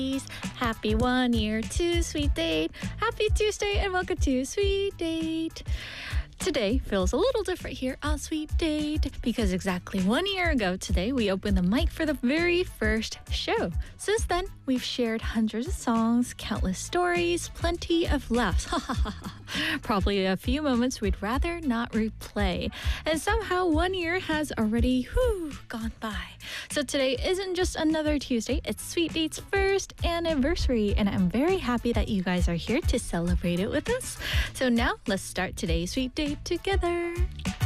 Happy 1 year to Sweet Date. Happy Tuesday and welcome to Sweet Date. Today feels a little different here on Sweet Date because exactly 1 year ago today we opened the mic for the very first show. Since then, we've shared hundreds of songs, countless stories, plenty of laughs. Probably a few moments we'd rather not replay. And somehow 1 year has already gone by. So today isn't just another Tuesday, it's Sweet Date's first anniversary. And I'm very happy that you guys are here to celebrate it with us. So now let's start today's Sweet Date together.